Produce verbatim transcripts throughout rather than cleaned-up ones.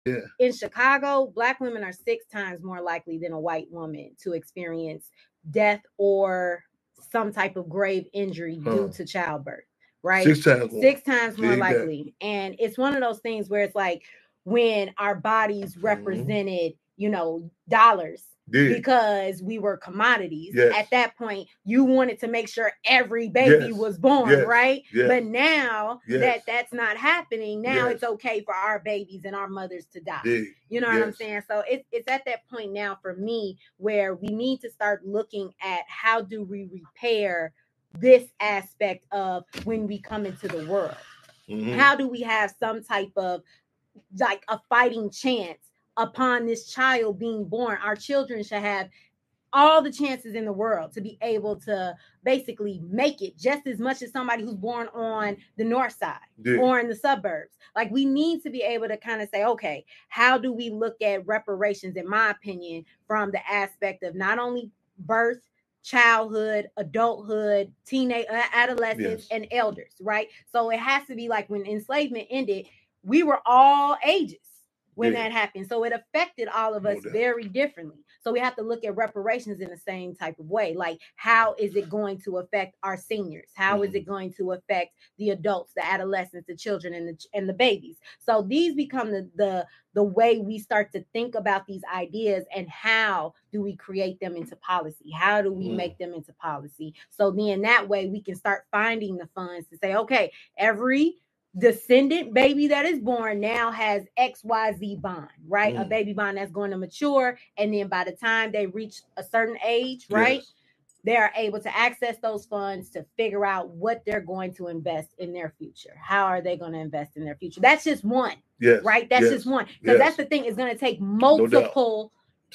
Yeah. In Chicago, Black women are six times more likely than a white woman to experience death or some type of grave injury due Huh. to childbirth, right? Six times more. Six times more Dig that. likely. And it's one of those things where it's like when our bodies Mm-hmm. represented, you know, dollars Dig. because we were commodities. Yes. At that point, you wanted to make sure every baby Yes. was born, Yes. right? Yes. But now Yes. that that's not happening, now Yes. it's okay for our babies and our mothers to die. Dig. You know Yes. what I'm saying? So it's it's at that point now for me where we need to start looking at how do we repair this aspect of when we come into the world. Mm-hmm. How do we have some type of like a fighting chance upon this child being born? Our children should have all the chances in the world to be able to basically make it just as much as somebody who's born on the north side Yeah. or in the suburbs. Like we need to be able to kind of say, okay, how do we look at reparations, in my opinion, from the aspect of not only birth, childhood, adulthood, teenage, adolescence, yes. and elders, right? So it has to be like when enslavement ended, we were all ages when Yeah. that happened. So it affected all of No us doubt. very differently. So we have to look at reparations in the same type of way. Like, how is it going to affect our seniors? How Mhm. is it going to affect the adults, the adolescents, the children, and the and the babies? So these become the the the way we start to think about these ideas and how do we create them into policy? How do we Mm. make them into policy? So then that way we can start finding the funds to say, okay, every descendant baby that is born now has X Y Z bond, right? Mm. A baby bond that's going to mature. And then by the time they reach a certain age, right? Yes. They are able to access those funds to figure out what they're going to invest in their future. How are they going to invest in their future? That's just one, Yes. right? That's yes. just one. Because yes. that's the thing, it's going to take No doubt. multiple,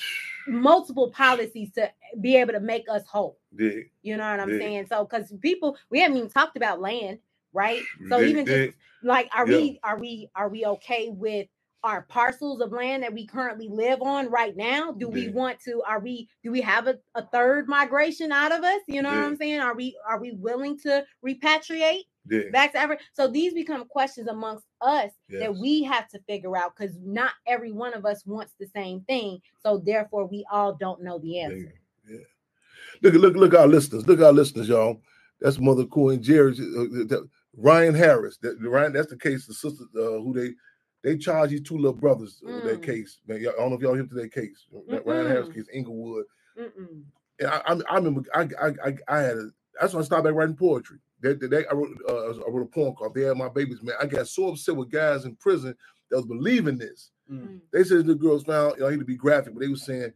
multiple policies to be able to make us whole. Dig. You know what I'm Dig. saying? So, because people, we haven't even talked about land, right? So Dig, even dig. just like, are Yeah. we, are we, are we okay with our parcels of land that we currently live on right now? Do we Dig. want to, are we, do we have a, a third migration out of us? You know what Dig. I'm saying? Are we, are we willing to repatriate Dig. back to Africa? So these become questions amongst us Yes. that we have to figure out, because not every one of us wants the same thing. So therefore we all don't know the answer. Yeah. Look, look, look, our listeners. Look, our listeners, y'all. That's Mother Cool and Jerry. Uh, Ryan Harris. That, Ryan, that's the case. The sister uh, who they they charge these two little brothers with mm. that case. Man, I don't know if y'all hip to that case. That Ryan Harris case, Inglewood. Mm-mm. And I, I, I remember I, I, I, I had a. That's when I started back writing poetry. They, they, I wrote, uh, I wrote a poem called "They Had My Babies." Man, I got so upset with guys in prison that was believing this. Mm. They said the girls found, you know, I hate to be graphic, but they were saying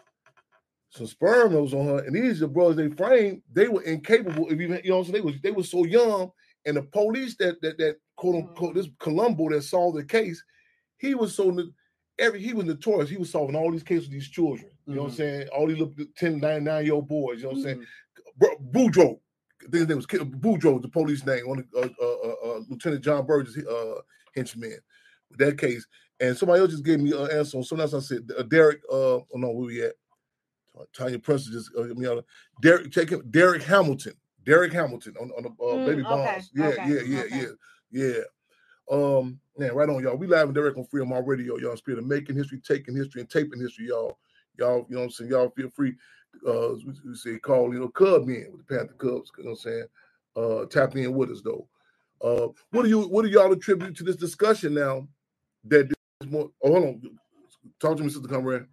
some sperm was on her, and these are brothers they framed. They were incapable of even, you know what I'm saying? They was they were so young, and the police that that that quote unquote this Colombo that solved the case, he was so every he was notorious. He was solving all these cases with these children. You mm-hmm. know what I'm saying? All these little ten, nine, nine year old boys. You know what I'm mm-hmm. saying? Boudreaux, I think his name was Boudreaux, was the police name. One uh, uh, uh, Lieutenant John Burgess, uh, henchman with that case. And somebody else just gave me an answer on something else. I said, uh, Derek. Uh, oh no, where we at? Tanya Prince just uh, me out. Derek, check him. Derek Hamilton. Derek Hamilton on, on the uh, mm, baby okay, bonds. Yeah, okay, yeah, yeah, okay. yeah, yeah. Um, man, right on, y'all. We live and direct on Freedom on Radio, y'all. Spirit of making history, taking history, and taping history, y'all. Y'all, you know what I'm saying? Y'all feel free. Uh, we, we say call, you know, Cub in with the Panther Cubs. You know what I'm saying? Uh, tap in with us though. Uh, what do you, what do y'all attribute to this discussion now? That is more. Oh, hold on. Talk to me, Sister Comrade.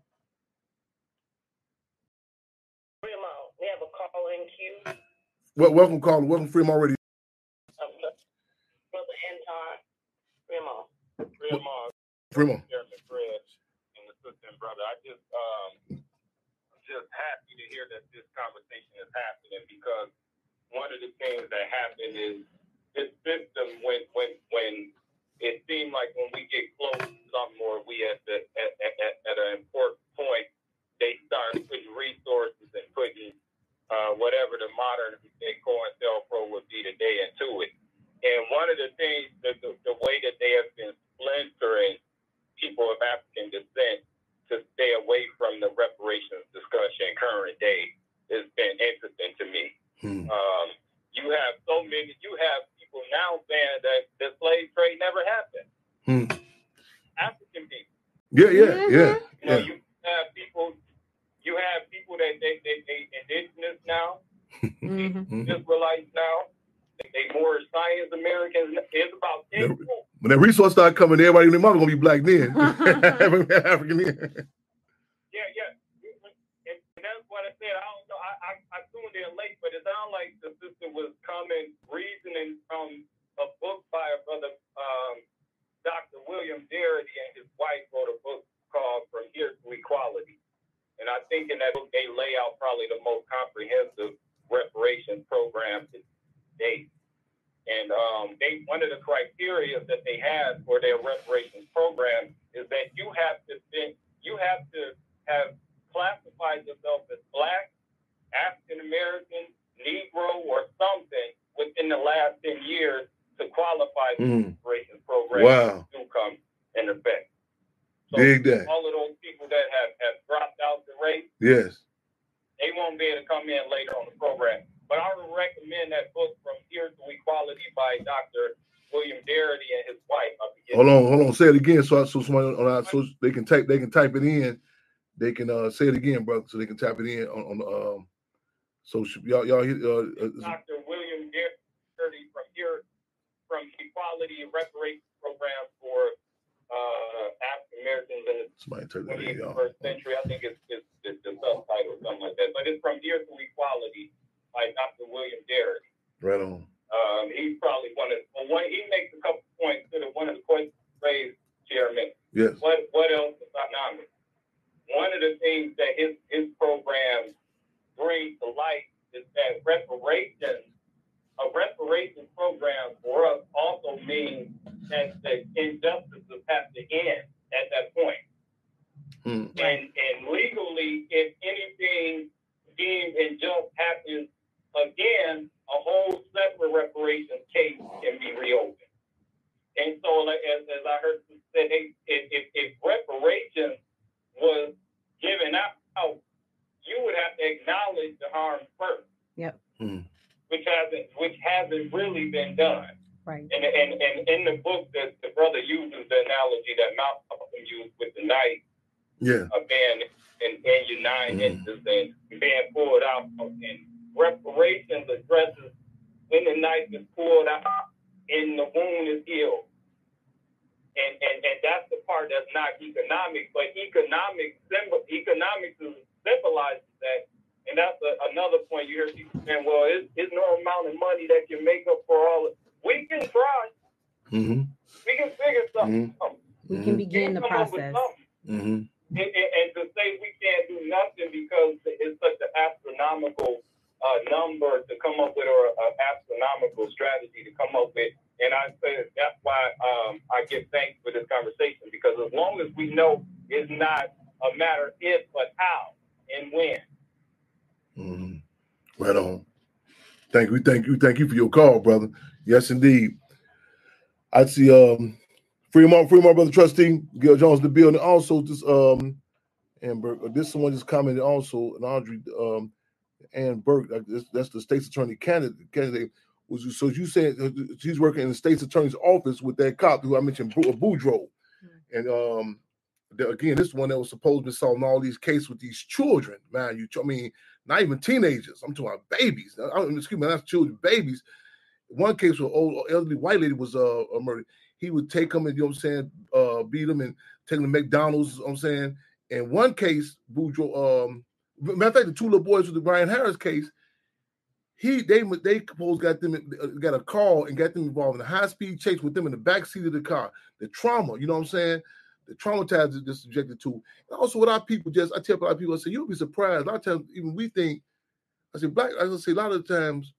Well, welcome, caller. Welcome, Freedom already. Brother Anton, Fremont. Fremont. Fremont. And the sister and brother. I just um just happy to hear that this conversation is happening, because one of the things that happened is this system when when when it seemed like when we get close to something or we at the at, at, at, at an important point, they start putting resources and putting Uh, whatever the modern COINTELPRO would be today into it. And one of the things, that the, the way that they have been splintering people of African descent to stay away from the reparations discussion current day has been interesting to me. Hmm. Um, you have so many, you have people now saying that the slave trade never happened. Hmm. African people, Yeah, yeah, Mhm. yeah. You know, yeah. you have people, you have people that they they, they indigenous now, Mhm. Mhm. Israelites now. They, they more science Americans. It's about ten When groups. when that resource start coming, everybody and their mother gonna be black then. African then. Yeah, yeah. And that's what I said. I don't know. I, I, I tuned in late, but it sounded like the sister was coming, reasoning from a book by a brother, um, Doctor William Darity, and his wife wrote a book called From Here to Equality. And I think in that book, they lay out probably the most comprehensive reparations program to date. And um, they one of the criteria that they had for their reparations program is that you have to think, you have to have classified yourself as Black, African American, Negro, or something within the last ten years to qualify for Mm. the reparations program Wow. to come in effect. So Dig that. all of those people that have, have dropped out the race, Yes. they won't be able to come in later on the program. But I would recommend that book From Here to Equality by Doctor William Darity and his wife. I forget. Hold on, hold on. Say it again, so so somebody on our, so they can type they can type it in. They can uh say it again, brother, so they can type it in on, on the um. So sh- y'all y'all hit uh, uh, Doctor William Darity from here from Equality and Reparations Program for uh, African Americans in the somebody type that in, y'all. twenty-first century. I think it's, it's, it's the subtitle or something like that. But it's From Here to Equality by Doctor William Darity. Right on. Um, he's probably one of well, one. He makes a couple points to the one of the questions raised, Chairman. Yes. What what else is economic? One of the things that his his program brings to light is that reparations, a reparations program for us also means that the injustices have to end at that point. Hmm. And and legally, if anything deemed unjust happens again, a whole separate reparations case can be reopened. And so, like, as, as I heard you say, hey, if, if, if reparations was given out, you would have to acknowledge the harm first. Yep. Hmm. Which hasn't which hasn't really been done. Right. And and, and in the book, that the brother uses the analogy that Malcolm used with the knife. Yeah. Uh, being in, in your nine Mm. inches and being pulled out, and reparations addresses when the knife is pulled out and the wound is healed. And and, and that's the part that's not economic, but economic symbol economics symbolizes that. And that's a, another point you hear people saying, well, it's, it's no amount of money that can make up for all of it. We can try. Mm-hmm. We can figure something Mm-hmm. out. We Mhm. can begin the We can come up with process. something. Mm-hmm. And, and, and to say we can't do nothing because it's such an astronomical uh, number to come up with, or an astronomical strategy to come up with. And I say that's why um, I give thanks for this conversation, because as long as we know it's not a matter if, but how and when. Mm-hmm. Right on. Thank you, thank you, thank you for your call, brother. Yes, indeed. I see um Fremont, Fremont, brother trustee, Gil Jones, the building. Also, this um Amber, this someone just commented also, and Audrey um Ann Burke, that's, that's the state's attorney candidate. Candidate was so you said she's working in the state's attorney's office with that cop who I mentioned, Boudreaux, mm-hmm. and um. The, again, this one that was supposed to be solving all these cases with these children, man. You, I mean, not even teenagers. I'm talking about babies. I don't, excuse me, that's children, babies. One case where old elderly white lady was uh murdered. He would take them and, you know what I'm saying, uh, beat them and take them to McDonald's. You know what I'm saying. In one case, Boudreaux, um, matter of fact, the two little boys with the Brian Harris case, he they they supposed got them got a call and got them involved in a high speed chase with them in the back seat of the car. The trauma, you know what I'm saying. The traumatized they're subjected to. And also what our people just, I tell a lot of people, I say, you'll be surprised. A lot of times, even we think, I say, black, I say, a lot of times,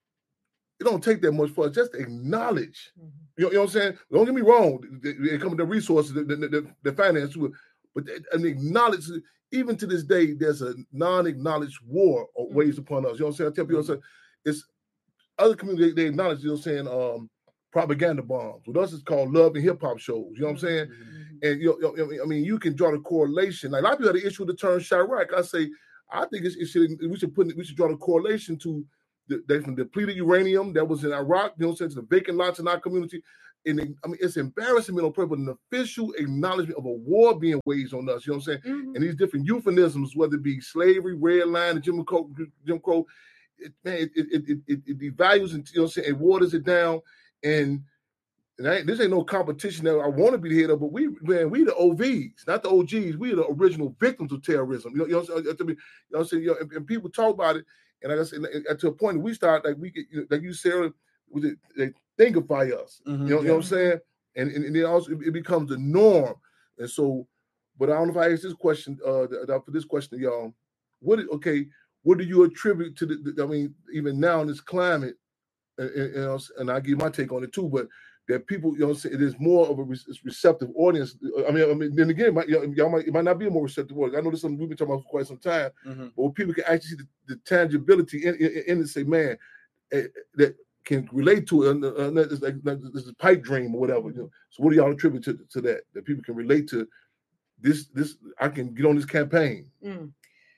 it don't take that much for us just to acknowledge. Mm-hmm. You, know, you know what I'm saying? Don't get me wrong. They, they come with the resources, the, the, the, the finance, but they, and acknowledge, even to this day, there's a non-acknowledged war mm-hmm. waged upon us. You know what I'm saying? I tell people, mm-hmm. it's other communities, they acknowledge, you know what I'm saying, um, propaganda bombs. With us, it's called love and hip hop shows. You know what I'm saying? Mm-hmm. And you know, I mean, you can draw the correlation. Like a lot of people had the issue with the term Chirac. I say, I think it's, it should we should put we should draw the correlation to the, the from depleted uranium that was in Iraq. You know what I'm saying? To the vacant lots in our community. And I mean, it's embarrassing me on purpose, but an official acknowledgement of a war being waged on us. You know what I'm saying? Mhm. And these different euphemisms, whether it be slavery, red line, and Jim Crow, Jim Crow, it, man, it it, it it it devalues and, you know what I'm saying, it waters it down. And, and I ain't, this ain't no competition that I want to be the head of, but we, man, we the O Vs, not the O Gs. We are the original victims of terrorism. You know, you know what I'm saying? You know what I'm saying? You know, and, and people talk about it, and like I said, and to a point, we start like we get, you know, like you said, with it, they thinkify us. Mm-hmm, you know, yeah. you know what I'm saying? And and, and it also it becomes the norm. And so, but I don't know if I ask this question, uh, for this question, y'all. What okay? What do you attribute to the? the I mean, even now in this climate, and, and, you know, and I give my take on it too, but that people, you know, what I'm saying, it is more of a re- receptive audience. I mean, I mean, then again, might, y'all might it might not be a more receptive audience. I know this is something we've been talking about for quite some time, Mm-hmm. but when people can actually see the, the tangibility in, in, in it, and say, man, eh, that can relate to it. Uh, uh, it's like, like this is a pipe dream or whatever. You know? So, what do y'all attribute to, to that? That people can relate to this. This I can get on this campaign. Mm.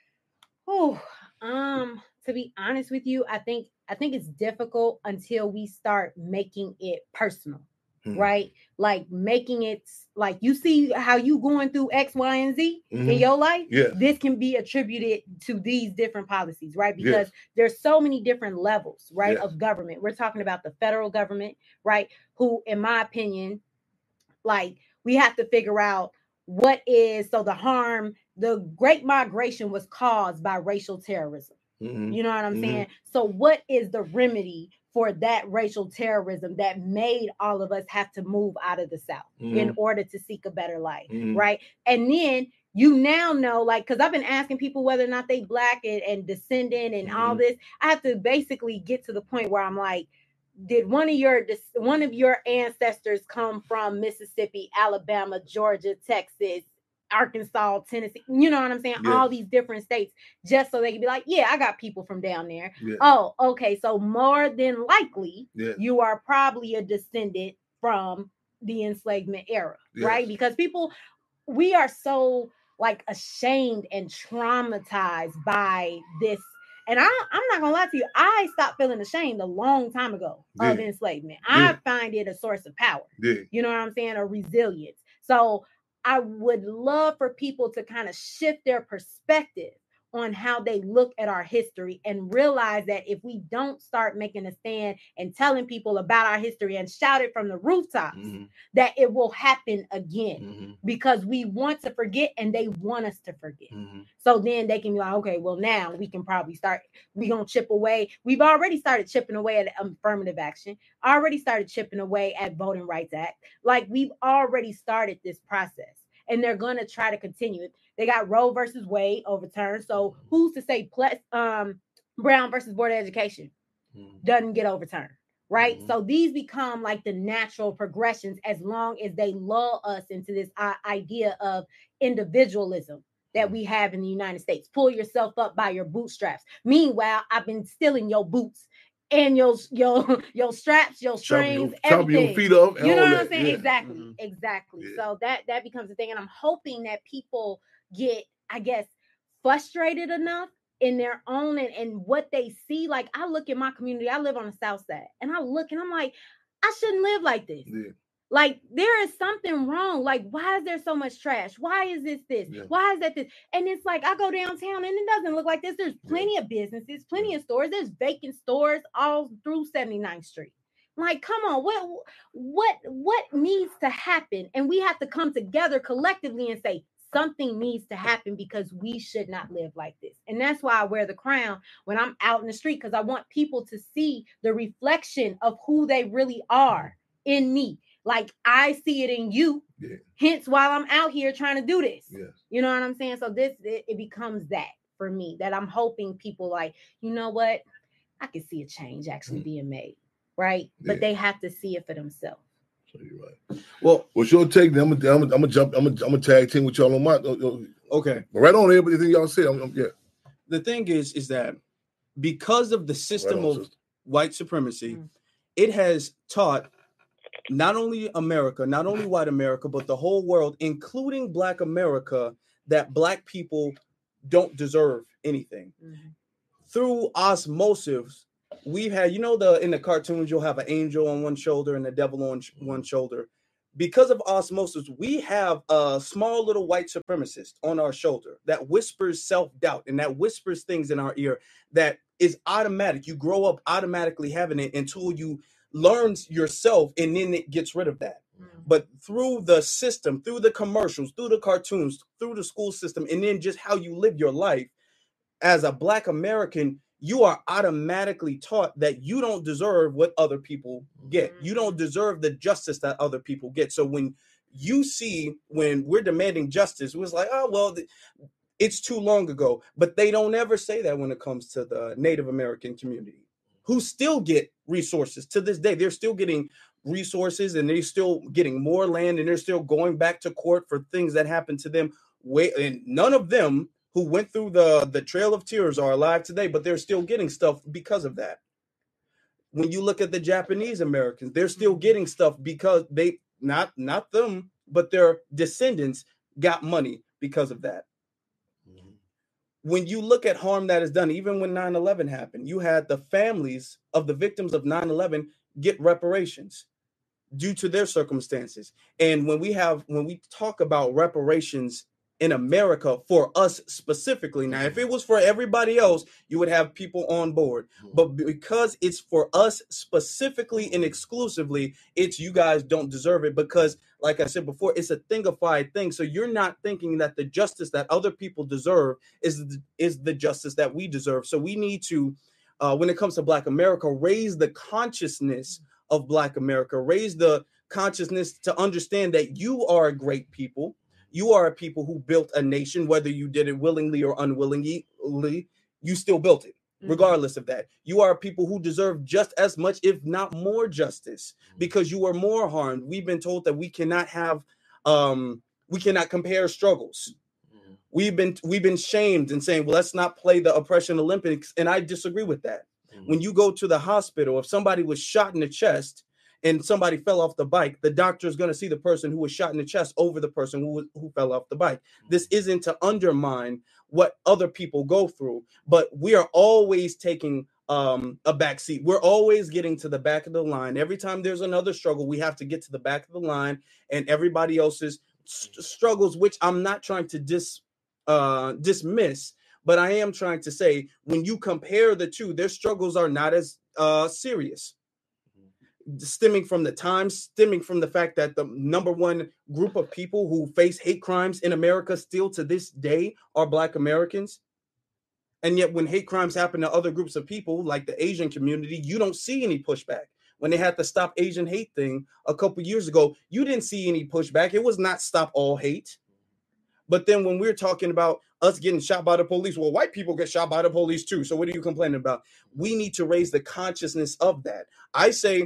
Oh, um, to be honest with you, I think I think it's difficult until we start making it personal, hmm. right? Like making it like you see how you going through X, Y, and Z mm-hmm. in your life. Yeah. This can be attributed to these different policies, right? Because yes. there's so many different levels, right, yes. of government. We're talking about the federal government, right? Who, in my opinion, like we have to figure out what is so the harm. The Great Migration was caused by racial terrorism. Mm-hmm. You know what I'm mm-hmm. saying? So what is the remedy for that racial terrorism that made all of us have to move out of the South mm-hmm. in order to seek a better life, mm-hmm. right? And then you now know, like, because I've been asking people whether or not they Black and, and descendant and mm-hmm. all this. I have to basically get to the point where I'm like, did one of your one of your ancestors come from Mississippi, Alabama, Georgia, Texas, Arkansas, Tennessee, you know what I'm saying? Yes. All these different states, just so they can be like, yeah, I got people from down there. Yeah. Oh, okay. So more than likely, yeah. you are probably a descendant from the enslavement era, yes. right? Because people, we are so like ashamed and traumatized by this. And I, I'm not gonna lie to you, I stopped feeling ashamed a long time ago yeah. of enslavement. Yeah. I find it a source of power. Yeah. You know what I'm saying? A resilience. So I would love for people to kind of shift their perspective on how they look at our history and realize that if we don't start making a stand and telling people about our history and shout it from the rooftops, mm-hmm. that it will happen again mm-hmm. because we want to forget and they want us to forget. Mm-hmm. So then they can be like, okay, well, now we can probably start, we're going to chip away. We've already started chipping away at affirmative action, already started chipping away at Voting Rights Act. Like we've already started this process. And they're going to try to continue it. They got Roe versus Wade overturned. So who's to say plus, um, Brown versus Board of Education mm-hmm. doesn't get overturned, right? Mm-hmm. So these become like the natural progressions as long as they lull us into this uh, idea of individualism that we have in the United States. Pull yourself up by your bootstraps. Meanwhile, I've been stealing your boots and your your your straps, your strings, chopping your, everything. Your feet up. You know what that. I'm saying? Yeah. Exactly, Mm-hmm. exactly. Yeah. So that that becomes a thing, and I'm hoping that people get, I guess, frustrated enough in their own and, and what they see. Like I look at my community. I live on the South Side, and I look and I'm like, I shouldn't live like this. Yeah. Like there is something wrong. Like why is there so much trash? Why is this this? Yeah. Why is that this? And it's like I go downtown and it doesn't look like this. There's plenty yeah. of businesses, plenty yeah. of stores. There's vacant stores all through seventy-ninth Street. Like, come on, what what what needs to happen? And we have to come together collectively and say something needs to happen because we should not live like this. And that's why I wear the crown when I'm out in the street, because I want people to see the reflection of who they really are in me. Like I see it in you. Yeah. Hence why I'm out here trying to do this. Yes. You know what I'm saying? So this, it, it becomes that for me, that I'm hoping people like, you know what? I can see a change actually mm. being made. Right. But yeah. they have to see it for themselves. So you're right. Well, what's your take? I'm gonna, I'm gonna jump. I'm gonna, I'm gonna tag team with y'all on my. Uh, okay. Right on everything y'all say. I'm, I'm, yeah. The thing is, is that because of the system right on, of sister. white supremacy, mm. it has taught not only America, not only white America, but the whole world, including Black America, that Black people don't deserve anything. Mm-hmm. Through osmosis, we've had, you know, the in the cartoons, you'll have an angel on one shoulder and a devil on sh- one shoulder. Because of osmosis, we have a small little white supremacist on our shoulder that whispers self-doubt and that whispers things in our ear that is automatic. You grow up automatically having it until you learn yourself, and then it gets rid of that. Mm-hmm. But through the system, through the commercials, through the cartoons, through the school system, and then just how you live your life, as a Black American, you are automatically taught that you don't deserve what other people get. You don't deserve the justice that other people get. So when you see, when we're demanding justice, it was like, oh, well, it's too long ago. But they don't ever say that when it comes to the Native American community, who still get resources to this day. They're still getting resources, and they're still getting more land, and they're still going back to court for things that happened to them. Way, and none of them who went through the, the Trail of Tears are alive today, but they're still getting stuff because of that. When you look at the Japanese Americans, they're still getting stuff because they, not, not them, but their descendants got money because of that. Mm-hmm. When you look at harm that is done, even when nine eleven happened, you had the families of the victims of nine eleven get reparations due to their circumstances. And when we have, when we talk about reparations in America for us specifically, now, if it was for everybody else, you would have people on board. But because it's for us specifically and exclusively, it's you guys don't deserve it because, like I said before, it's a thingified thing. So you're not thinking that the justice that other people deserve is the, is the justice that we deserve. So we need to, uh, when it comes to Black America, raise the consciousness of Black America, raise the consciousness to understand that you are a great people. You are a people who built a nation, whether you did it willingly or unwillingly, you still built it, regardless of that. You are people who deserve just as much, if not more justice, because you were more harmed. We've been told that we cannot have, um, we cannot compare struggles. We've been, we've been shamed and saying, well, let's not play the oppression Olympics. And I disagree with that. Mm-hmm. When you go to the hospital, if somebody was shot in the chest, and somebody fell off the bike, the doctor is going to see the person who was shot in the chest over the person who, who fell off the bike. This isn't to undermine what other people go through, but we are always taking um, a back seat. We're always getting to the back of the line. Every time there's another struggle, we have to get to the back of the line, and everybody else's st- struggles, which I'm not trying to dis, uh, dismiss, but I am trying to say, when you compare the two, their struggles are not as uh, serious. Stemming from the times, stemming from the fact that the number one group of people who face hate crimes in America still to this day are Black Americans. And yet when hate crimes happen to other groups of people, like the Asian community, you don't see any pushback. When they had the Stop Asian Hate thing a couple years ago, you didn't see any pushback. It was not Stop All Hate. But then when we're talking about us getting shot by the police, well, white people get shot by the police too. So what are you complaining about? We need to raise the consciousness of that. I say,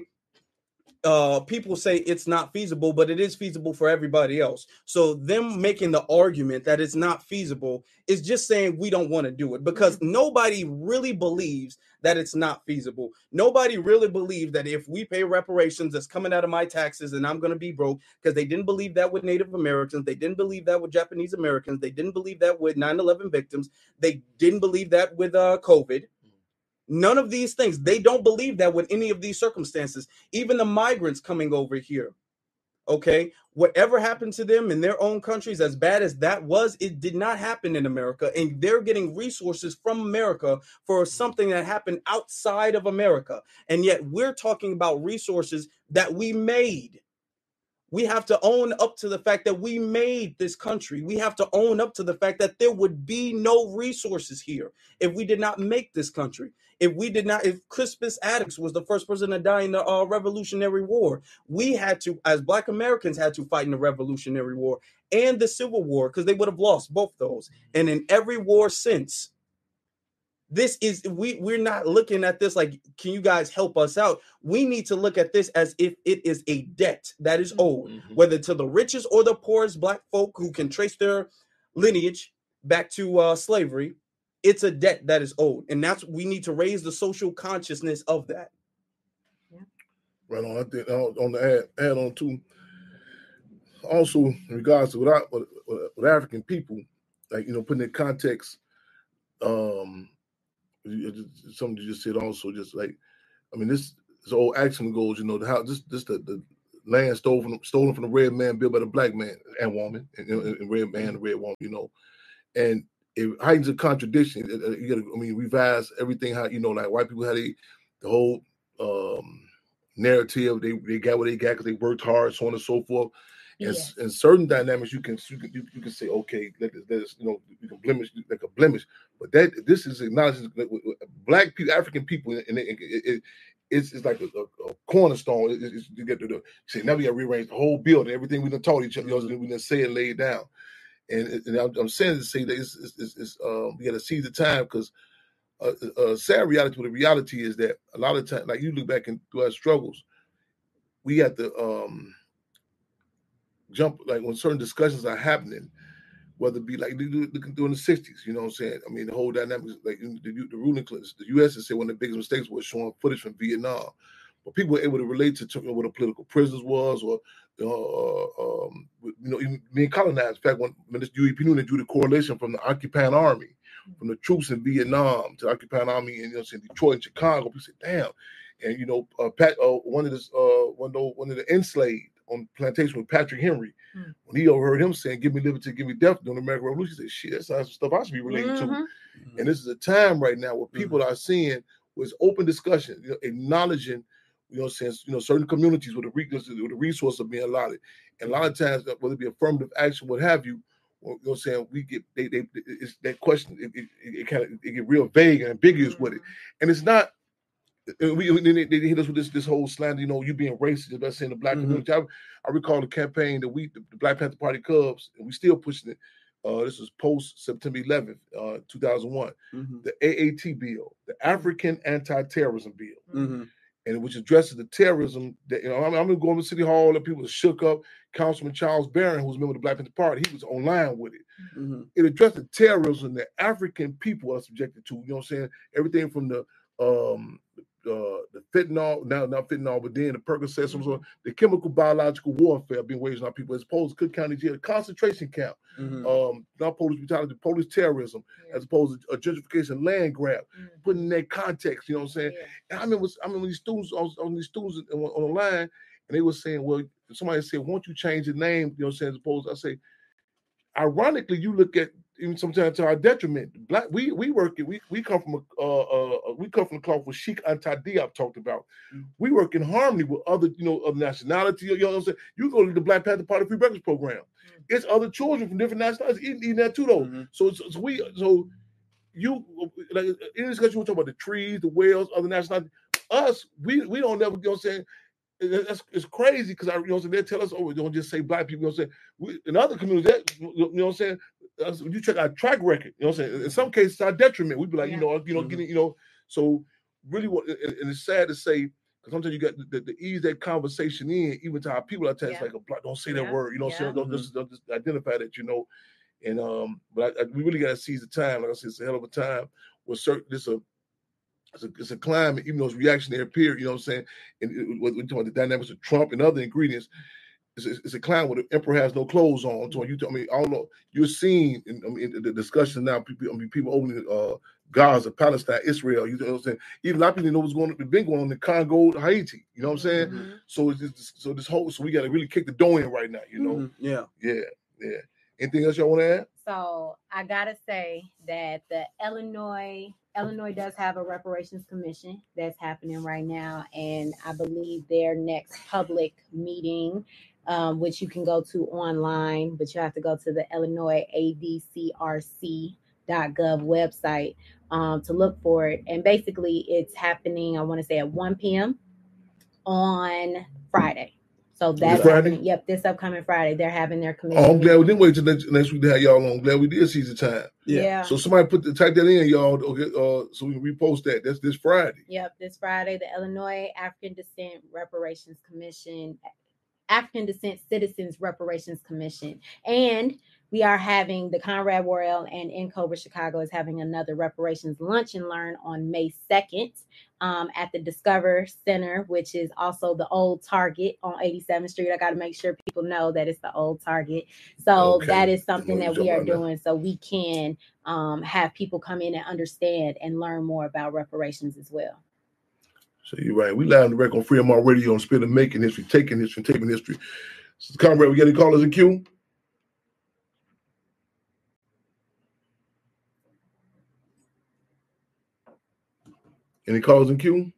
Uh, people say it's not feasible, but it is feasible for everybody else. So them making the argument that it's not feasible is just saying we don't want to do it, because nobody really believes that it's not feasible. Nobody really believes that if we pay reparations that's coming out of my taxes and I'm going to be broke, because they didn't believe that with Native Americans. They didn't believe that with Japanese Americans. They didn't believe that with nine eleven victims. They didn't believe that with uh, COVID. None of these things. They don't believe that with any of these circumstances. Even the migrants coming over here. Okay. Whatever happened to them in their own countries, as bad as that was, it did not happen in America. And they're getting resources from America for something that happened outside of America. And yet we're talking about resources that we made. We have to own up to the fact that we made this country. We have to own up to the fact that there would be no resources here if we did not make this country. If we did not, if Crispus Attucks was the first person to die in the uh, Revolutionary War, we had to, as Black Americans, had to fight in the Revolutionary War and the Civil War, because they would have lost both those. And in every war since, this is, we, we're not looking at this like, can you guys help us out? We need to look at this as if it is a debt that is owed, mm-hmm. whether to the richest or the poorest Black folk who can trace their lineage back to uh, slavery. It's a debt that is owed. And that's, we need to raise the social consciousness of that. Yeah. Right on. I think on the add, add on to, also in regards to what, I, what, what African people, like, you know, putting in context, um, something you just said also, just like, I mean, this, this old action goes, you know, the how this this the, the land stolen from stolen from the red man, built by the black man and woman, and, and, and red man and red woman, you know, and it heightens a contradiction. You gotta, I mean, revise everything. How, you know, like white people, how they, the whole um, narrative, they they got what they got because they worked hard, so on and so forth. And, yes. and certain dynamics, you can you can you, you can say, okay, let this, let this, you know, you can blemish like a blemish, but that this is acknowledging black people, African people, and it, it, it, it's it's like a, a, a cornerstone. It, it's, you get to the say now we got to rearrange the whole building, everything we done taught each other, mm-hmm. we done say and laid down. And, and I'm, I'm saying to say that it's, it's, it's, it's um, we got to seize the time, because a uh, uh, sad reality. But the reality is that a lot of time, like you look back into our struggles, we have to um, jump, like when certain discussions are happening, whether it be like during the sixties, you know what I'm saying? I mean, the whole dynamic, like the, the ruling class, the U S has said one of the biggest mistakes was showing footage from Vietnam. But people were able to relate to, to what a political prisoners was, or uh, um, you know, even being colonized. In fact, when Minister U E P Newton drew the correlation from the occupying army, from the troops in Vietnam to the occupying army in, you know, in Detroit and Chicago, people said, "Damn!" And you know, uh, Pat, uh, one of the uh, one of the, one of the enslaved on plantation with Patrick Henry, mm. when he overheard him saying, "Give me liberty, give me death," during the American Revolution, he said, "Shit, that's some stuff I should be relating mm-hmm. to." Mm-hmm. And this is a time right now where people mm-hmm. are seeing with open discussion, you know, acknowledging. You know what I'm saying? You know, certain communities where the, re- where the resources are being allotted. And a lot of times, whether it be affirmative action, what have you, you know what I'm saying, we get, they, they, it's that question, it, it, it kind of, it get real vague and ambiguous mm-hmm. with it. And it's not, we, they, they hit us with this, this whole slander, you know, you being racist, let's say in the black mm-hmm. community. I, I recall the campaign that we, the, the Black Panther Party Cubs, and we still pushing it. Uh, this was post September eleventh, uh, two thousand one. Mm-hmm. The A A T bill, the African Anti-Terrorism Bill. Mm-hmm. And which addresses the terrorism that, you know, I'm, I'm going to City Hall and people shook up. Councilman Charles Barron, who's a member of the Black Panther Party, he was online with it. Mm-hmm. It addressed the terrorism that African people are subjected to. You know what I'm saying? Everything from the um, uh, the fentanyl, now not fentanyl, but then the Percocet, mm-hmm. so the chemical biological warfare being waged on people, as opposed to Cook County Jail, a concentration camp, mm-hmm. um, not police brutality, police terrorism, yeah. as opposed to a gentrification land grab, mm-hmm. putting in that context. You know what I'm saying? Yeah. And I remember, I remember these students on, on these students on, on the line, and they were saying, "Well, somebody said, won't you change the name?" You know what I'm saying? As opposed, I say, ironically, you look at even sometimes to our detriment. Black, we we work it. We we come from a uh, uh we come from the cloth with Sheikh Anta Diop talked about. Mm-hmm. We work in harmony with other, you know, of nationality. You know what I'm saying? You go to the Black Panther Party Free Breakfast Program. Mm-hmm. It's other children from different nationalities eating, eating that too, though. Mm-hmm. So, so so we so you like in this discussion we talk about the trees, the whales, other nationalities. Us, we we don't never, you know what I'm saying. That's, it's crazy because I, you know what I'm saying, they tell us, oh, we don't just say black people, you know what I'm saying. We, in other communities, that, you know what I'm saying, uh, you check our track record, you know what I'm saying. In some cases, our detriment. We'd be like, yeah. you know, you know, mm-hmm. getting, you know, so really, what, and, and it's sad to say, because sometimes you got the, the, the ease that conversation in, even to our people, I tell you, yeah. it's like, a black, don't say yeah. that word, you know, yeah. what I'm saying, don't, mm-hmm. just, don't just identify that, you know. And um, but I, I, we really got to seize the time. Like I said, it's a hell of a time. With certain, this a It's a, it's a climate, even though it's reactionary period, you know what I'm saying? And it, we're talking about the dynamics of Trump and other ingredients. It's a, it's a climate where the emperor has no clothes on. So you, I mean, I don't know. You're seeing in, I mean, in the discussion now, people, I mean, people opening uh, Gaza, Palestine, Israel. You know what I'm saying? Even a lot of people know what's going on, been going on in Congo, Haiti. You know what I'm saying? Mm-hmm. So it's just, so this whole, so we got to really kick the dough in right now. You know? Mm-hmm. Yeah, yeah, yeah. Anything else y'all want to add? So I gotta say that the Illinois. Illinois does have a reparations commission that's happening right now, and I believe their next public meeting, um, which you can go to online, but you have to go to the Illinois A D C R C dot gov website um, to look for it. And basically, it's happening, I want to say at one p.m. on Friday. So that's happening. Yep, this upcoming Friday, they're having their commission. Oh, I'm glad we didn't wait till next, next week to have y'all on. I'm glad we did seize the time. Yeah. yeah. So somebody put the type that in, y'all. Okay, uh, so we can repost that. That's this Friday. Yep, this Friday, the Illinois African Descent Reparations Commission, African Descent Citizens Reparations Commission, and we are having the Conrad Royal and in Cobra Chicago is having another reparations lunch and learn on May second um, at the Discover Center, which is also the old Target on eighty-seventh Street. I got to make sure people know that it's the old Target. So okay. that is something that we are doing that. So we can um, have people come in and understand and learn more about reparations as well. So you're right. We live on the record on Freedom on Radio on Spin and Making History, Taking History, Taping History. So, Conrad, we got any callers in queue? Any calls in queue?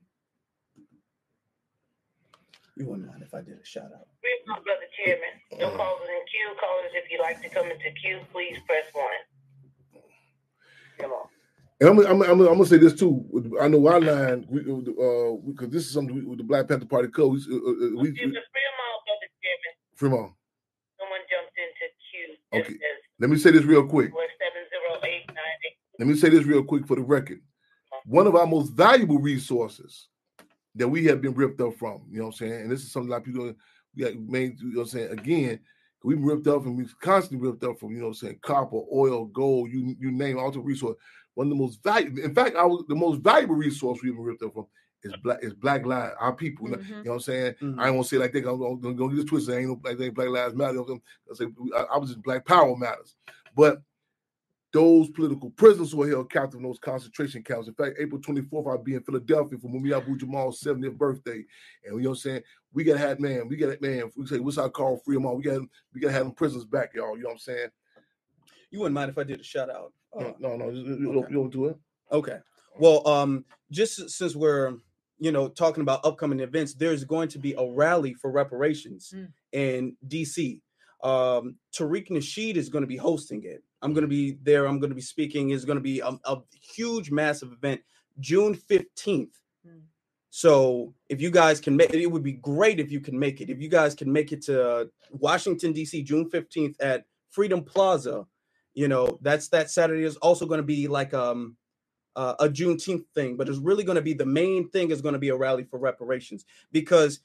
You wouldn't mind if I did a shout out. Brother Chairman, no callers in queue. Callers, if you'd like to come into queue, please press one. Come on. And I'm, I'm, I'm, I'm gonna say this too. I know our line, we, uh, because this is something we, with the Black Panther Party code. We, uh, we, we, Fremont, Brother Chairman. Fremont. Someone jumped into queue. Okay. Let me say this real quick. seven zero eight nine eight. Let me say this real quick for the record. One of our most valuable resources that we have been ripped up from, you know what I'm saying? And this is something a lot of people we got made, you know what I'm saying? Again, we've been ripped up and we've constantly ripped up from, you know what I'm saying, copper, oil, gold, you you name it, all the resource. One of the most valuable, in fact, our the most valuable resource we've been ripped up from is black is black lives, our people. Mm-hmm. You know what I'm saying? Mm-hmm. I don't want to say like that. I'm going to get this twisted. Ain't no black, black lives matter. I say I, I was just black power matters. But those political prisoners who are held captive in those concentration camps. In fact, April twenty-fourth, I'll be in Philadelphia for Mumia Abu-Jamal's seventieth birthday. And you know what I'm saying? We gotta have man, we gotta man, we say what's our call, free them all. We gotta we gotta have them prisoners back, y'all. You know what I'm saying? You wouldn't mind if I did a shout out? Uh, no, no, you, you, okay. don't, you don't do it. Okay. Well, um, just since we're you know talking about upcoming events, there's going to be a rally for reparations mm. in D C. Um, Tariq Nasheed is going to be hosting it. I'm going to be there. I'm going to be speaking. It's going to be a, a huge, massive event, June fifteenth. Mm. So if you guys can make it, it would be great if you can make it. If you guys can make it to Washington, D C, June fifteenth at Freedom Plaza, you know, that's that Saturday is also going to be like um, uh, a Juneteenth thing, but it's really going to be the main thing is going to be a rally for reparations, because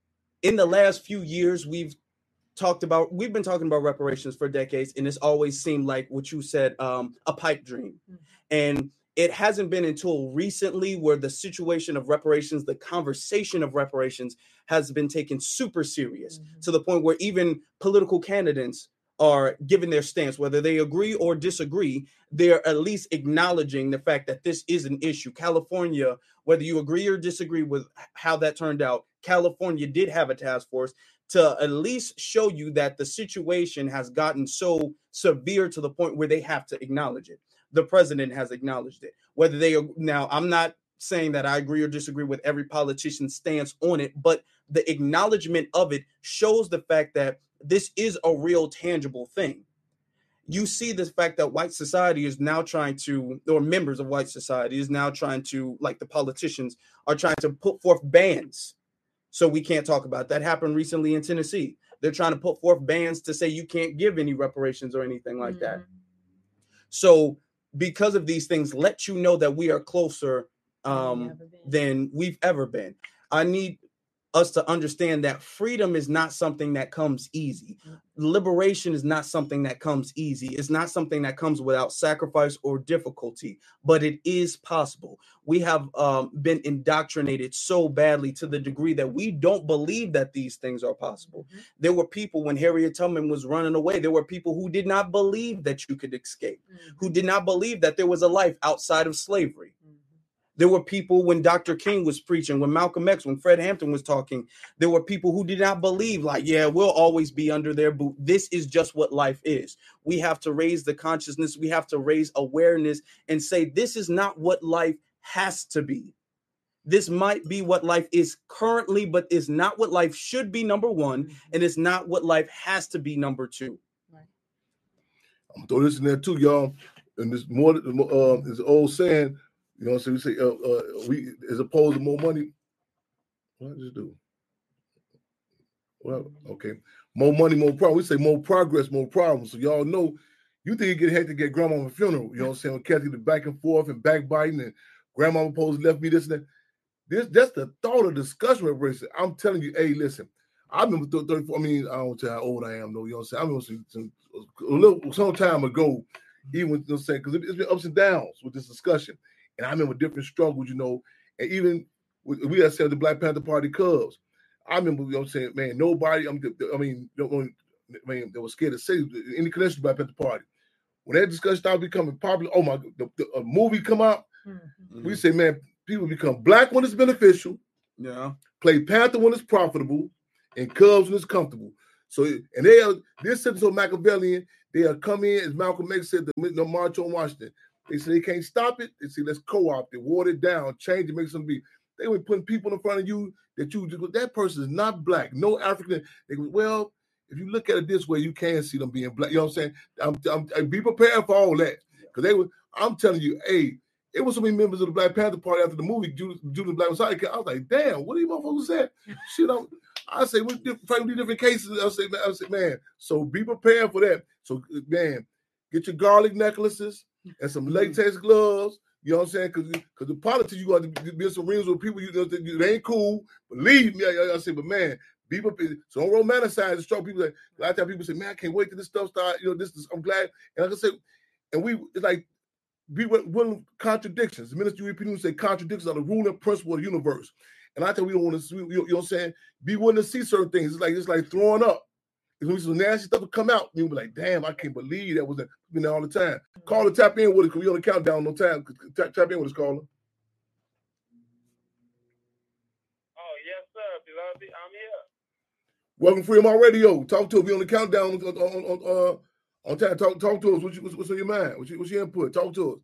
in the last few years, we've talked about, we've been talking about reparations for decades, and it's always seemed like what you said, um, a pipe dream. Mm-hmm. And it hasn't been until recently where the situation of reparations, the conversation of reparations has been taken super serious mm-hmm. to the point where even political candidates are giving their stance, whether they agree or disagree, they're at least acknowledging the fact that this is an issue. California, whether you agree or disagree with how that turned out, California did have a task force to at least show you that the situation has gotten so severe to the point where they have to acknowledge it. The president has acknowledged it. Whether they are now, I'm not saying that I agree or disagree with every politician's stance on it, but the acknowledgement of it shows the fact that this is a real tangible thing. You see the fact that white society is now trying to, or members of white society is now trying to, like the politicians, are trying to put forth bans. So we can't talk about that. Happened recently in Tennessee. They're trying to put forth bans to say you can't give any reparations or anything like mm-hmm. that. So because of these things, let you know that we are closer um, than we've ever been. I need us to understand that freedom is not something that comes easy. Liberation is not something that comes easy. It's not something that comes without sacrifice or difficulty, but it is possible. We have um, been indoctrinated so badly to the degree that we don't believe that these things are possible. Mm-hmm. There were people when Harriet Tubman was running away, there were people who did not believe that you could escape, mm-hmm. who did not believe that there was a life outside of slavery. Mm-hmm. There were people when Doctor King was preaching, when Malcolm X, when Fred Hampton was talking, there were people who did not believe like, yeah, we'll always be under their boot. This is just what life is. We have to raise the consciousness. We have to raise awareness and say, this is not what life has to be. This might be what life is currently, but is not what life should be, number one, and it's not what life has to be, number two. Right. I'm gonna throw this in there too, y'all. And this more, uh, this old saying, you know, so we say, uh, uh, we as opposed to more money. What did I just do? Well, okay, more money, more problems. We say more progress, more problems. So y'all know, you think you get hectic to get grandma a funeral. You know what I'm saying? When Kathy the back and forth and backbiting and grandma supposed left me this and that. This that's the thought of discussion reparation. I'm telling you, hey, listen, I remember thirty-four. I mean, I don't tell how old I am, though. You know what I'm saying? I remember some, some, a little some time ago, even you know what I'm saying, because it, it's been ups and downs with this discussion. And I remember different struggles, you know, and even we had said the Black Panther Party Cubs. I remember, you know what I'm saying, man, nobody, I mean, I mean, I mean they were scared to say any connection to the Black Panther Party. When that discussion started becoming popular, oh my, the, the a movie come out, mm-hmm. we say, man, people become black when it's beneficial, yeah, play Panther when it's profitable, and Cubs when it's comfortable. So, and they are, this is so Machiavellian, they are come in, as Malcolm X said, the, the March on Washington. They say they can't stop it. They say, let's co-opt it, water it down, change it, make something be. They were putting people in front of you that you, that person is not black, no African. They go, well, if you look at it this way, you can see them being black. You know what I'm saying? I'm, I'm, I'm be prepared for all that. Because they were, I'm telling you, hey, it was so many members of the Black Panther Party after the movie, Judas, Judas Black Messiah. I was like, damn, what are you motherfuckers saying? Shit, I'm, I say, we different, different cases. I say, man, I say, man, so be prepared for that. So, man, get your garlic necklaces and some latex gloves. You know what I'm saying? Because because the politics, you got to be in some rings with people you know they ain't cool. Believe me, I, I say, but man, be prepared. So don't romanticize the struggle. People, like, a lot of times people say, man, I can't wait till this stuff start. You know, this is, I'm glad. And like I said, and we, it's like, be willing contradictions. The ministry of people say contradictions are the ruling principle of the universe. And I tell you, we don't want to see, you know what I'm saying? Be willing to see certain things. It's like it's like throwing up. It's when some nasty stuff will come out, you'll be like, damn, I can't believe that was been there all the time. Caller, tap in with us, because we on the countdown, no time. Tap, tap in with us, caller. Oh, yes, sir. Beloved, I'm here. Welcome, Freedom on Radio. Talk to us. We on the countdown on, on, on, uh, on time. Talk, talk to us. What's, what's, what's on your mind? What's your, what's your input? Talk to us.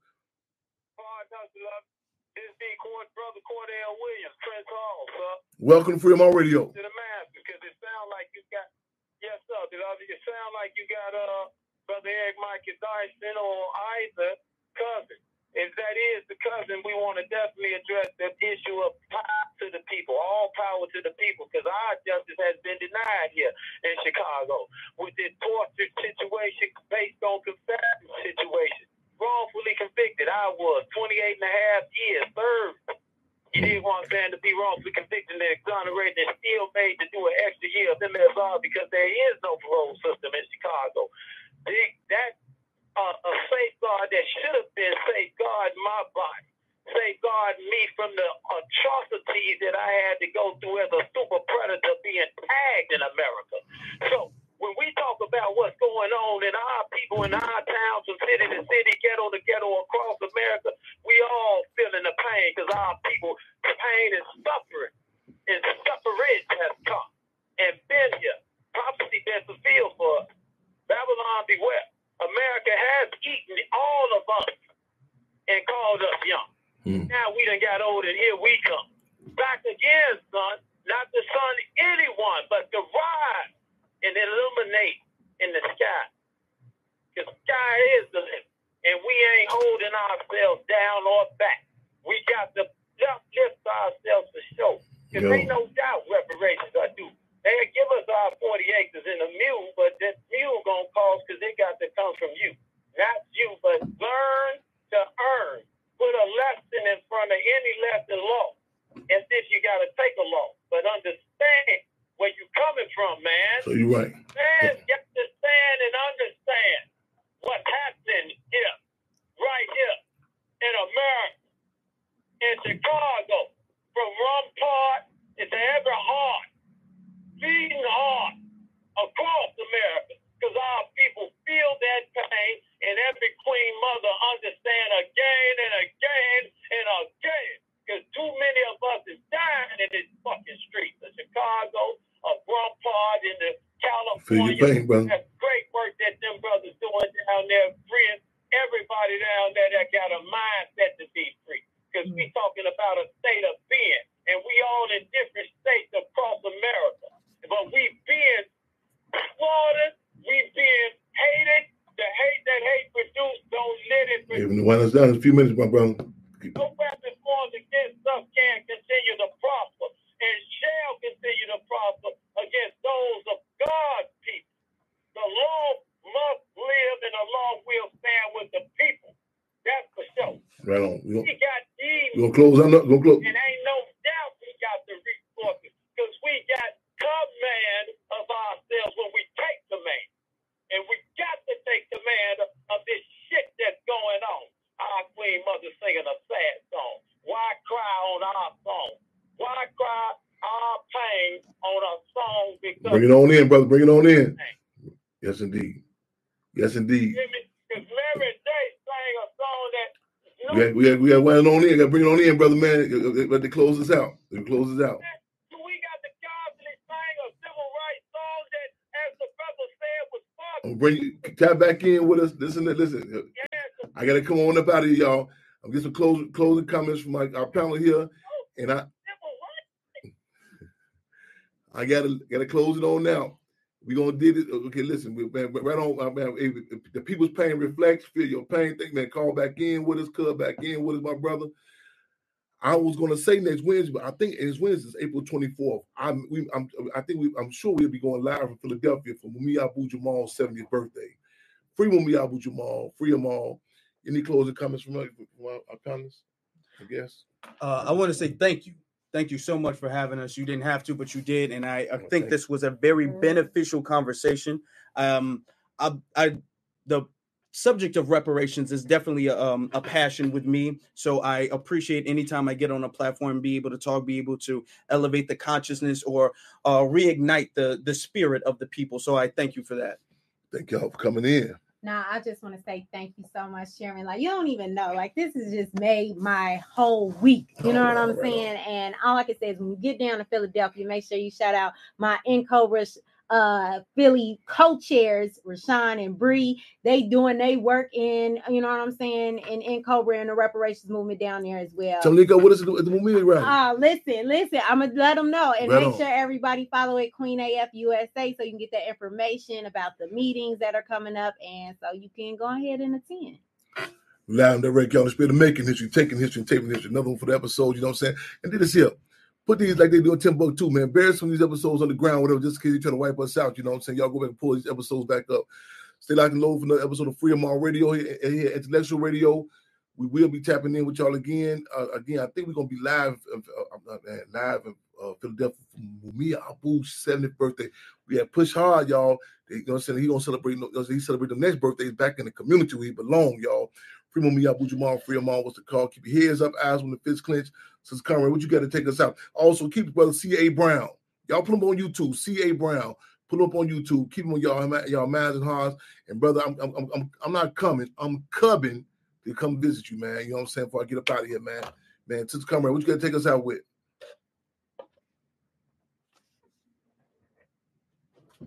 Brother Cordell Williams, Prince Hall, sir. Welcome to Freedom on Radio. To the master, because it sounds like you got, yes, sir, beloved. It sounds like you got uh, Brother Eric Michael Dyson or either cousin. If that is the cousin, we want to definitely address the issue of power to the people, all power to the people, because our justice has been denied here in Chicago with this torture situation based on confession situation. Wrongfully convicted. I was twenty-eight and a half years served. You didn't want them to be wrongfully convicted and exonerated and still made to do an extra year of M S R because there is no parole system in Chicago. That uh, a safeguard that should have been safeguard my body, safeguard me from the atrocities that I had to go through as a super predator being tagged in America. So when we talk about what's going on in our people, in our towns, from city to city, ghetto to ghetto, across America, we all feeling the pain because our people, pain and suffering, and suffering has come and been here. Prophecy been fulfilled for us. Babylon beware. America has eaten all of us and called us young. Mm. Now we done got old and here we come. Back again, son. Not to son anyone, but to rise and illuminate in the sky. The sky is the limit. And we ain't holding ourselves down or back. We got to lift ourselves to show. Because ain't no doubt reparations are due. They'll give us our forty acres in a mule, but that mule gonna cost because it got to come from you. Not you, but learn to earn. Put a lesson in front of any lesson law. As if you got to take a law. But understand where you coming from, man. So you're right. Man, get to stand and understand what's happening here, right here in America, in Chicago, from Rumpart to every heart, beating heart across America, because our people feel that pain, and every queen mother understand again and again and again, because too many of us is dying in this fucking streets of Chicago, of Rumpart, in the California. Feel your pain, brother. That's great work that them brothers doing down there, freeing everybody down there that got a mindset to be free. Because we talking about a state of being, and we all in different states across America. But we being slaughtered, we being hated. The hate that hate produced, don't let it produce. Even the one that's down in a few minutes, my brother. No weapon formed against us can continue to prosper, and shall continue to prosper against those of God's people. The law must live, and the law will stand with the people. That's for sure. Right on. We, we got these. We're going to close on up. We're going to close. And ain't no doubt we got the resources, because we got command Bring it on in, brother. Bring it on in. Yes, indeed. Yes, indeed. We got, we got, we got one on in. Got to bring it on in, brother, man. Let to close this out. Let close this out. We got the guys that sang a civil rights song that, as the brother said, was fun. I'm bring you tap back in with us. Listen, listen. I got to come on up out of here, y'all. I'm getting some closing closing comments from my, our panel here, and I I gotta gotta close it on now. We gonna did it. Okay, listen, we, man, right on. Man, if the people's pain reflects, feel your pain. Think, man, call back in with us, call back in with us, my brother. I was gonna say next Wednesday, but I think it's Wednesday, it's April twenty-fourth. I'm, we, I'm, I think we, I'm sure we'll be going live from Philadelphia for Mumia Abu Jamal's seventieth birthday. Free Mumia Abu Jamal, free them all. Any closing comments from our, from our, our panelists? I guess. Uh, I want to say thank you. Thank you so much for having us. You didn't have to, but you did, and I, I Oh, think this was a very beneficial conversation. Um, I, I, the subject of reparations is definitely a, um, a passion with me. So I appreciate anytime I get on a platform, be able to talk, be able to elevate the consciousness or uh, reignite the the spirit of the people. So I thank you for that. Thank y'all for coming in. Now, I just want to say thank you so much, Chairman. Like, you don't even know. Like, this has just made my whole week. You know Oh, what wow, I'm right saying? And all I can say is when you get down to Philadelphia, make sure you shout out my N-Cobra uh, Philly co-chairs, Rashawn and Bree. They doing they work in, you know what I'm saying, in N-Cobra and the reparations movement down there as well. Tell Nico what is it at the Mumia rally? Uh, listen, listen, I'm going to let them know. And Right make on. sure everybody follow it, Queen A F U S A, so you can get that information about the meetings that are coming up. And so you can go ahead and attend. Live and direct, y'all. The spirit of making history, taking history, and taping history. Another one for the episode, you know what I'm saying? And do this here. Put these like they do in Timbuktu, man. Bury some of these episodes on the ground, whatever, just in case you're trying to wipe us out, you know what I'm saying? Y'all go back and pull these episodes back up. Stay locked and loaded for another episode of Freedom on Radio here, here at Intellectual Radio. We will be tapping in with y'all again. Uh, again, I think we're going to be live uh, uh, live in uh, Philadelphia for Mumia Abu's seventieth birthday. We have Push Hard, y'all. They, you know what I'm saying? He's going to celebrate, you know, he celebrate the next birthday back in the community where he belong, y'all. Free Mumia Abu Jamal, free them all. What's the call? Keep your heads up, eyes on the fist clench. Sister Conrad, what you got to take us out? Also, keep the brother C A Brown. Y'all put him on YouTube. C A Brown. Put him up on YouTube. Keep him on y'all, y'all minds and hearts. And brother, I'm, I'm, I'm, I'm not coming. I'm coming to come visit you, man. You know what I'm saying? Before I get up out of here, man. Man, Sister Conrad, what you got to take us out with?